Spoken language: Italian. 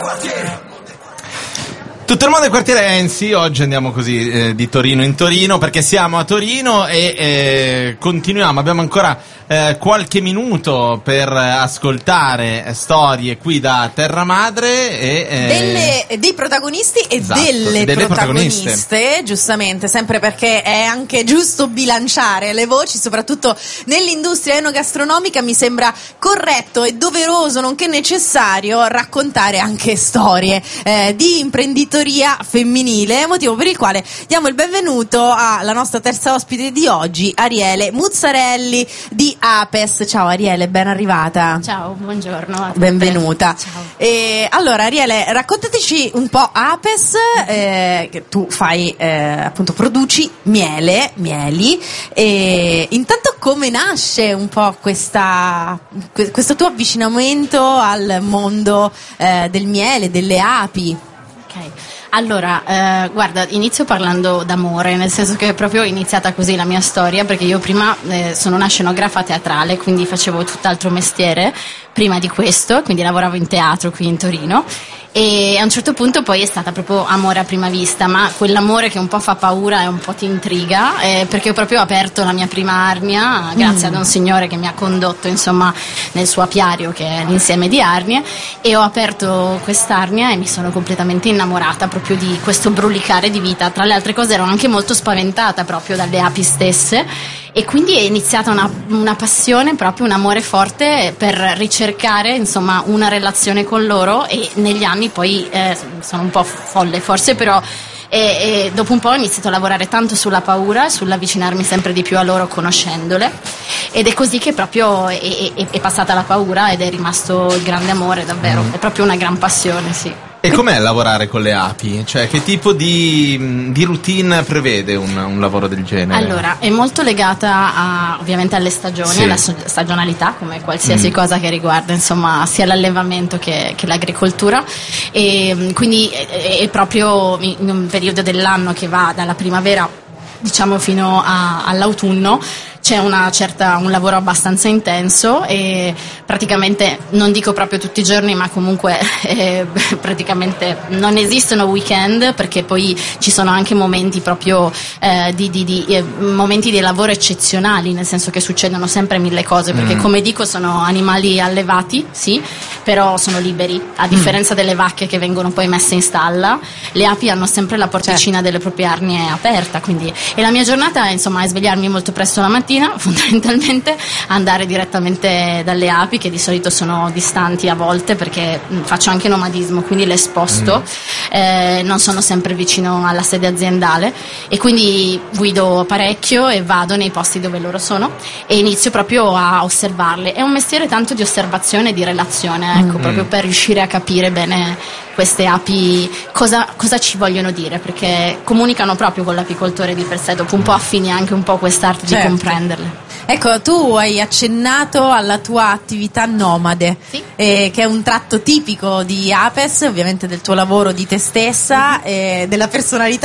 Tutto il mondo è quartiere Enzi. Oggi andiamo così di Torino in Torino, perché siamo a Torino e continuiamo. Abbiamo ancora qualche minuto per ascoltare storie qui da Terra Madre e dei protagonisti e esatto, delle protagoniste, giustamente, sempre perché è anche giusto bilanciare le voci, soprattutto nell'industria enogastronomica. Mi sembra corretto e doveroso, nonché necessario, raccontare anche storie di imprenditoria femminile, motivo per il quale diamo il benvenuto alla nostra terza ospite di oggi, Ariele Muzzarelli di Apes. Ciao Ariele, ben arrivata. Ciao, buongiorno. Benvenuta. Ciao. Allora Ariele, raccontateci un po' Apes, che tu fai, appunto, produci mieli, e intanto come nasce un po' questo tuo avvicinamento al mondo del miele, delle api? Ok. Allora, guarda, inizio parlando d'amore, nel senso che è proprio iniziata così la mia storia, perché io prima sono una scenografa teatrale, quindi facevo tutt'altro mestiere prima di questo, quindi lavoravo in teatro qui in Torino, e a un certo punto poi è stata proprio amore a prima vista, ma quell'amore che un po' fa paura e un po' ti intriga, perché ho proprio aperto la mia prima arnia grazie ad un signore che mi ha condotto, insomma, nel suo apiario, che è l'insieme di arnie, e ho aperto quest'arnia e mi sono completamente innamorata proprio di questo brulicare di vita. Tra le altre cose ero anche molto spaventata proprio dalle api stesse, e quindi è iniziata una passione, proprio un amore forte per ricercare, insomma, una relazione con loro, e negli anni poi sono un po' folle forse, però e dopo un po' ho iniziato a lavorare tanto sulla paura, sull'avvicinarmi sempre di più a loro conoscendole, ed è così che proprio è passata la paura ed è rimasto il grande amore, davvero, è proprio una gran passione, sì. E com'è lavorare con le api? Cioè, che tipo di routine prevede un lavoro del genere? Allora, è molto legata ovviamente alle stagioni, sì, alla stagionalità, come qualsiasi cosa che riguarda, insomma, sia l'allevamento che l'agricoltura, e quindi è proprio in un periodo dell'anno che va dalla primavera, diciamo, fino all'autunno. C'è un lavoro abbastanza intenso, e praticamente, non dico proprio tutti i giorni, ma comunque praticamente non esistono weekend, perché poi ci sono anche momenti proprio momenti di lavoro eccezionali, nel senso che succedono sempre mille cose, perché come dico sono animali allevati, sì, però sono liberi, a differenza delle vacche che vengono poi messe in stalla. Le api hanno sempre la porticina delle proprie arnie aperta, quindi, e la mia giornata, insomma, è svegliarmi molto presto la mattina, fondamentalmente andare direttamente dalle api, che di solito sono distanti a volte, perché faccio anche nomadismo, quindi le sposto, non sono sempre vicino alla sede aziendale, e quindi guido parecchio e vado nei posti dove loro sono e inizio proprio a osservarle. È un mestiere tanto di osservazione e di relazione, ecco, proprio per riuscire a capire bene queste api cosa ci vogliono dire, perché comunicano proprio con l'apicoltore di per sé, dopo un po' affini anche un po' quest'arte di comprenderle. Ecco, tu hai accennato alla tua attività nomade, sì, che è un tratto tipico di Apes, ovviamente del tuo lavoro, di te stessa, della personalità